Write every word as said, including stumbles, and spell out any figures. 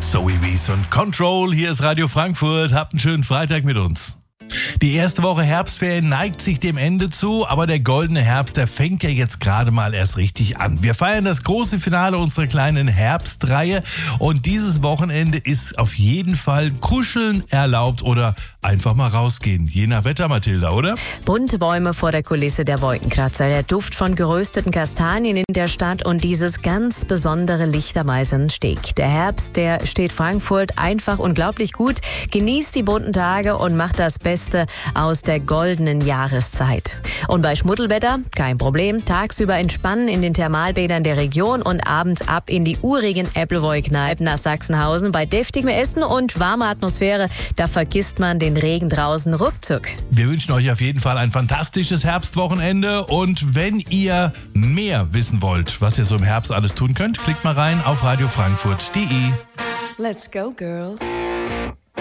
Zoe Wies und Control, hier ist Radio Frankfurt. Habt einen schönen Freitag mit uns. Die erste Woche Herbstferien neigt sich dem Ende zu, aber der goldene Herbst, der fängt ja jetzt gerade mal erst richtig an. Wir feiern das große Finale unserer kleinen Herbstreihe und dieses Wochenende ist auf jeden Fall Kuscheln erlaubt oder einfach mal rausgehen. Je nach Wetter, Mathilda, oder? Bunte Bäume vor der Kulisse der Wolkenkratzer, der Duft von gerösteten Kastanien in der Stadt und dieses ganz besondere Licht am Eisernen Steg. Der Herbst, der steht Frankfurt einfach unglaublich gut. Genießt die bunten Tage und macht das Beste aus der goldenen Jahreszeit. Und bei Schmuddelwetter kein Problem. Tagsüber entspannen in den Thermalbädern der Region und abends ab in die urigen Appleboy-Kneipen nach Sachsenhausen. Bei deftigem Essen und warmer Atmosphäre, da vergisst man den Regen draußen ruckzuck. Wir wünschen euch auf jeden Fall ein fantastisches Herbstwochenende und wenn ihr mehr wissen wollt, was ihr so im Herbst alles tun könnt, klickt mal rein auf radio frankfurt punkt de. Let's go, girls.